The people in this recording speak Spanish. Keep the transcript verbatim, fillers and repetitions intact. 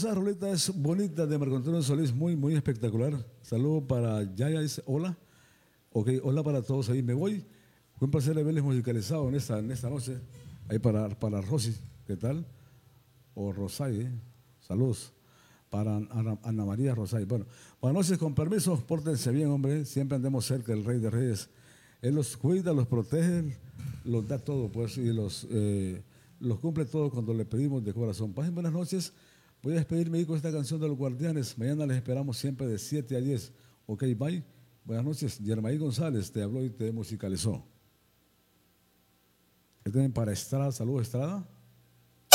esa roleta es bonita de Marco Antonio Solís, muy, muy espectacular. Saludo para Yaya, dice hola. Ok, hola para todos ahí. Me voy. Fue un placer verles musicalizado en esta, en esta noche. Ahí para, para Rosy, ¿qué tal? O Rosay, ¿eh? Saludos. Para Ana, Ana María Rosay. Bueno, buenas noches, con permiso, pórtense bien, hombre. Siempre andemos cerca del Rey de Reyes. Él los cuida, los protege, los da todo, pues, y los, eh, los cumple todo cuando le pedimos de corazón. Pasen buenas noches. Voy a despedirme ahí con esta canción de los Guardianes. Mañana les esperamos siempre de siete a diez. Ok, bye. Buenas noches. Yermaí González te habló y te musicalizó. Este para Estrada. Saludos, Estrada.